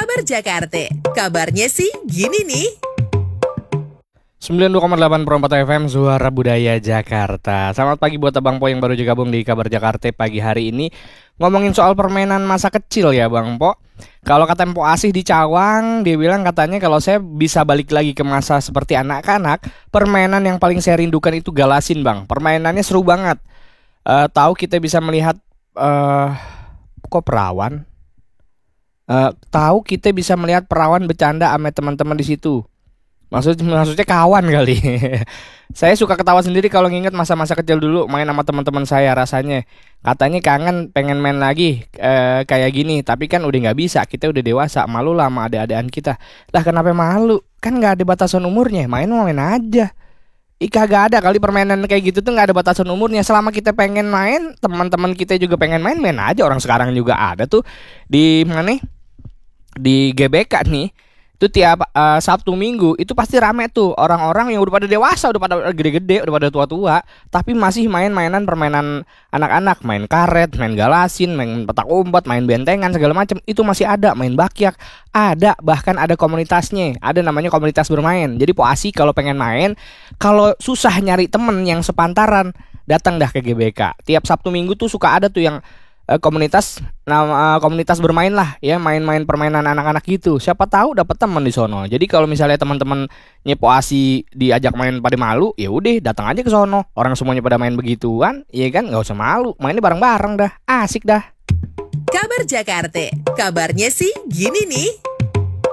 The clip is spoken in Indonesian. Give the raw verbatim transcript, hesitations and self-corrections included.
Kabar Jakarta, kabarnya sih gini nih. sembilan puluh dua koma delapan per empat F M Suara Budaya Jakarta. Selamat pagi buat Abang Po yang baru juga gabung di Kabar Jakarta pagi hari ini. Ngomongin soal permainan masa kecil ya Bang Po. Kalau kata Empo Asih di Cawang, dia bilang katanya kalau saya bisa balik lagi ke masa seperti anak-anak, permainan yang paling saya rindukan itu galasin Bang. Permainannya seru banget. uh, Tahu kita bisa melihat uh, Kok perawan? Uh, tahu kita bisa melihat perawan bercanda sama teman-teman di situ. Maksud, maksudnya kawan kali. Saya suka ketawa sendiri kalau nginget masa-masa kecil dulu main sama teman-teman saya rasanya. Katanya kangen pengen main lagi e, kayak gini. Tapi kan udah gak bisa, kita udah dewasa. Malu lah sama adik-adikan kita. Lah kenapa malu? Kan gak ada batasan umurnya, main main aja. Ika gak ada kali permainan kayak gitu tuh gak ada batasan umurnya. Selama kita pengen main, teman-teman kita juga pengen main, main aja. Orang sekarang juga ada tuh di mana nih? Di G B K nih. Itu tiap uh, Sabtu Minggu itu pasti rame tuh orang-orang yang udah pada dewasa, udah pada gede-gede, udah pada tua-tua, tapi masih main-mainan permainan anak-anak, main karet, main galasin, main petak umpet, main bentengan segala macam. Itu masih ada, main bakyak, ada, bahkan ada komunitasnya, ada namanya komunitas bermain. Jadi Po Asi kalau pengen main, kalau susah nyari temen yang sepantaran, datang dah ke G B K. Tiap Sabtu Minggu tuh suka ada tuh yang komunitas nama komunitas bermain lah ya, main-main permainan anak-anak gitu. Siapa tahu dapat teman di sono. Jadi kalau misalnya teman-teman Po Asi diajak main pada malu, ya udah datang aja ke sono. Orang semuanya pada main begituan, ya kan nggak usah malu. Mainnya bareng-bareng dah, asik dah. Kabar Jakarta, kabarnya sih gini nih.